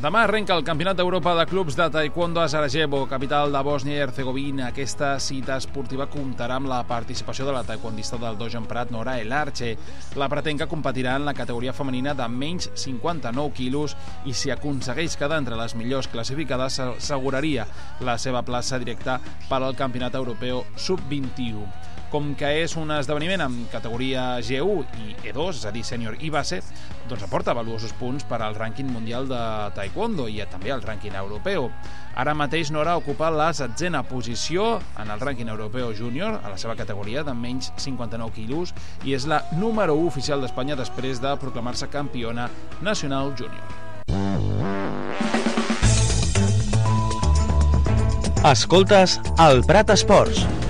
Demà arrenca el Campionat d'Europa de Clubs de Taekwondo a Sarajevo, capital de Bòsnia i Hercegovina. Aquesta cita esportiva comptarà amb la participació de la taekwondista del Dojo Emprat, Nora Elarche. La pretenca competirà en la categoria femenina de menys 59 quilos i si aconsegueix quedar entre les millors classificades asseguraria la seva plaça directa per al Campionat Europeu Sub-21. Com que és un esdeveniment amb categoria G1 i E2, és a dir, sènior i base, doncs aporta valuosos punts per al rànquing mundial de taekwondo i també al rànquing europeu. Ara mateix Nora ocupa la 7a posició en el rànquing europeu júnior, a la seva categoria de menys 59 quilos, i és la número 1 oficial d'Espanya després de proclamar-se campiona nacional júnior. Escoltes el Prat Esports.